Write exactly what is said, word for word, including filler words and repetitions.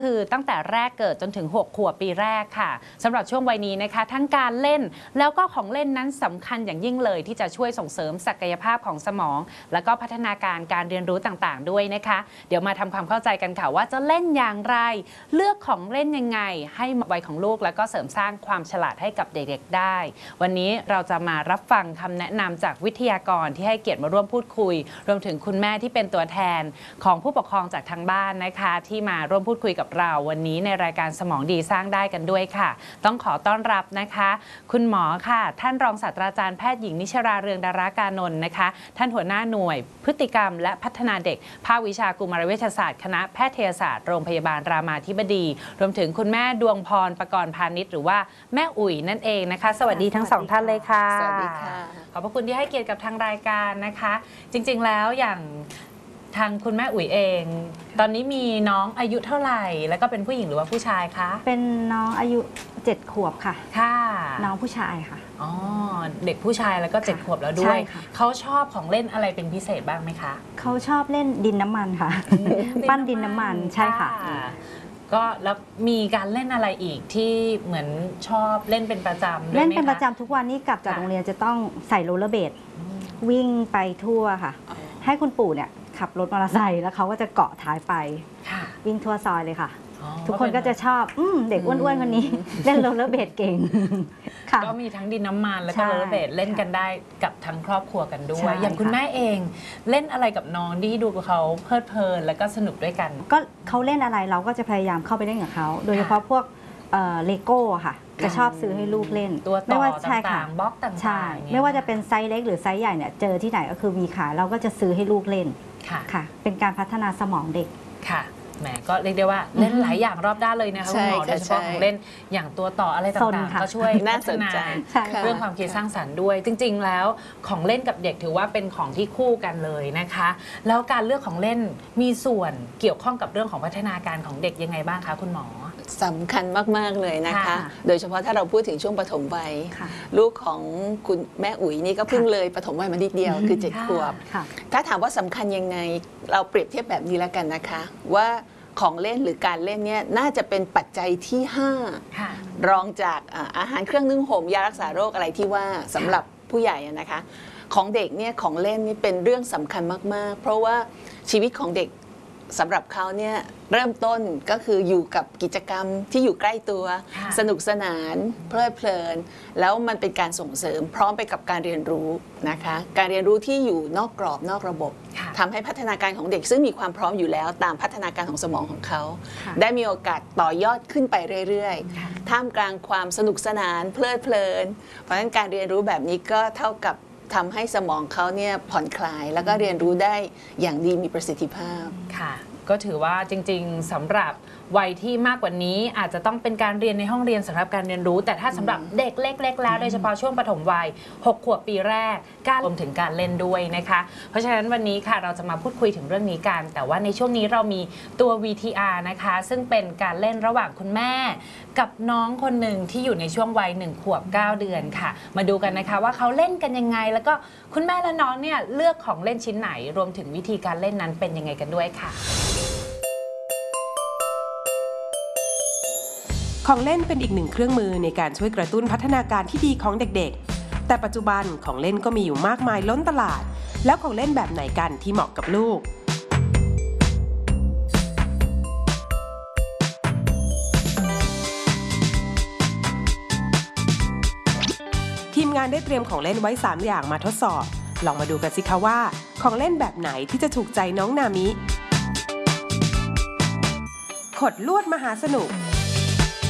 คือตั้งแต่แรกเกิดจนถึงหกขวบปีแรกค่ะสำหรับช่วงวัยนี้นะคะทั้งการเล่นแล้วก็ของเล่นนั้นสำคัญอย่างยิ่งเลยที่จะช่วยส่งเสริมศักยภาพของสมองแล้วก็พัฒนาการการเรียนรู้ต่างๆด้วยนะคะเดี๋ยวมาทำความเข้าใจกันค่ะว่าจะเล่นอย่างไรเลือกของเล่นยังไงให้วัยของลูกแล้วก็เสริมสร้างความฉลาดให้กับเด็กๆได้วันนี้เราจะมารับฟังคำแนะนำจากวิทยากรที่ให้เกียรติมาร่วมพูดคุยรวมถึงคุณแม่ที่เป็นตัวแทนของผู้ปกครองจากทางบ้านนะคะที่มาร่วมพูดคุยกับเราวันนี้ในรายการสมองดีสร้างได้กันด้วยค่ะต้องขอต้อนรับนะคะคุณหมอค่ะท่านรองศาสตราจารย์แพทย์หญิงนิชราเรืองดารากานนท์นะคะท่านหัวหน้าหน่วยพฤติกรรมและพัฒนาเด็กภาควิชากุมารเวชศาสตร์คณะแพทยศาสตร์โรงพยาบาลรามาธิบดีรวมถึงคุณแม่ดวงพรประกรณ์พาณิชย์หรือว่าแม่อุ๋ยนั่นเองนะคะสวัสดีทั้งสองท่านเลยค่ะสวัสดีค่ะขอบพระคุณที่ให้เกียรติกับทางรายการนะคะจริงๆแล้วอย่างทางคุณแม่อุ๋ยเองตอนนี้มีน้องอายุเท่าไหร่แล้วก็เป็นผู้หญิงหรือว่าผู้ชายคะเป็นน้องอายุเจ็ดขวบค่ะค่ะน้องผู้ชายค่ะอ๋อเด็กผู้ชายแล้วก็เจ็ดขวบแล้วด้วยเขาชอบของเล่นอะไรเป็นพิเศษบ้างไหมคะเขาชอบเล่นดินน้ำมันค่ะปั้นดินน้ำมันใช่ค่ะก็แล้วมีการเล่นอะไรอีกที่เหมือนชอบเล่นเป็นประจำเล่นเป็นประจำทุกวันนี้กลับจากโรงเรียนจะต้องใส่โรลเลอร์เบดวิ่งไปทั่วค่ะให้คุณปู่เนี่ยขับรถมอเตอร์ไซค์แล้วเขาก็จะเกาะท้ายไปวิ่งทั่วซอยเลยค่ะทุกคนก็จะชอบอืเด็กอ้วนๆคนนี้เล่นโรลเลอร์เบดเก่งก็มีทั้งดินน้ำมันแล้วก็โรลเลอร์เบดเล่นกันได้กับทั้งครอบครัวกันด้วยอย่างคุณแม่เองเล่นอะไรกับน้องที่ดูเขาเพลิดเพลินแล้วก็สนุกด้วยกันก็เขาเล่นอะไรเราก็จะพยายามเข้าไปเล่นกับเขาโดยเฉพาะพวกเลโก้ค่ะจะชอบซื้อให้ลูกเล่นตัวต่อต่างๆบล็อกต่างๆใช่ไม่ว่าจะเป็นไซส์เล็กหรือไซส์ใหญ่เนี่ยเจอที่ไหนก็คือมีขายเราก็จะซื้อให้ลูกเล่นค่ะเป็นการพัฒนาสมองเด็กค่ะแหมก็เรียกได้ว่าเล่นหลายอย่างรอบด้านเลยนะคะคุณหมอโดยเฉพาะของเล่นอย่างตัวต่ออะไรต่างๆก็ช่วยพัฒนาเรื่องความคิดสร้างสรรค์ด้วยจริงๆแล้วของเล่นกับเด็กถือว่าเป็นของที่คู่กันเลยนะคะแล้วการเลือกของเล่นมีส่วนเกี่ยวข้องกับเรื่องของพัฒนาการของเด็กยังไงบ้างคะคุณหมอสำคัญมากๆเลยนะคะโดยเฉพาะถ้าเราพูดถึงช่วงปฐมวัยลูกของคุณแม่อุ๋ยนี่ก็เพิ่งเลยปฐมวัยมานิดเดียวคือเจ็ดขวบถ้าถามว่าสำคัญยังไงเราเปรียบเทียบแบบนี้แล้วกันนะคะว่าของเล่นหรือการเล่นเนี่ยน่าจะเป็นปัจจัยที่ห้ารองจากอาหารเครื่องนึ่งห่มยารักษาโรคอะไรที่ว่าสำหรับผู้ใหญ่นะคะของเด็กเนี่ยของเล่นนี่เป็นเรื่องสำคัญมากๆเพราะว่าชีวิตของเด็กสำหรับเขาเนี่ยเริ่มต้นก็คืออยู่กับกิจกรรมที่อยู่ใกล้ตัวสนุกสนานเพลิดเพลินแล้วมันเป็นการส่งเสริมพร้อมไปกับการเรียนรู้นะคะการเรียนรู้ที่อยู่นอกกรอบนอกระบบทำให้พัฒนาการของเด็กซึ่งมีความพร้อมอยู่แล้วตามพัฒนาการของสมองของเขาได้มีโอกาสต่อยอดขึ้นไปเรื่อยๆท่ามกลางความสนุกสนานเพลิดเพลินเพราะฉะนั้นการเรียนรู้แบบนี้ก็เท่ากับทำให้สมองเขาเนี่ยผ่อนคลายแล้วก็เรียนรู้ได้อย่างดีมีประสิทธิภาพค่ะก็ถือว่าจริงๆสำหรับวัยที่มากกว่านี้อาจจะต้องเป็นการเรียนในห้องเรียนสำหรับการเรียนรู้แต่ถ้าสำหรับเด็กเล็กๆแล้วโดยเฉพาะช่วงปฐมวัยหกขวบปีแรกการรวมถึงการเล่นด้วยนะคะเพราะฉะนั้นวันนี้ค่ะเราจะมาพูดคุยถึงเรื่องนี้กันแต่ว่าในช่วงนี้เรามีตัว วี ที อาร์ นะคะซึ่งเป็นการเล่นระหว่างคุณแม่กับน้องคนหนึ่งที่อยู่ในช่วงวัยหนึ่งขวบเก้าเดือนค่ะมาดูกันนะคะว่าเขาเล่นกันยังไงแล้วก็คุณแม่และน้องเนี่ยเลือกของเล่นชิ้นไหนรวมถึงวิธีการเล่นนั้นเป็นยังไงกันด้วยค่ะของเล่นเป็นอีกหนึ่งเครื่องมือในการช่วยกระตุ้นพัฒนาการที่ดีของเด็กๆแต่ปัจจุบันของเล่นก็มีอยู่มากมายล้นตลาดแล้วของเล่นแบบไหนกันที่เหมาะกับลูกทีมงานได้เตรียมของเล่นไว้สามอย่างมาทดสอบลองมาดูกันสิคะว่าของเล่นแบบไหนที่จะถูกใจน้องนามิขดลวดมหาสนุก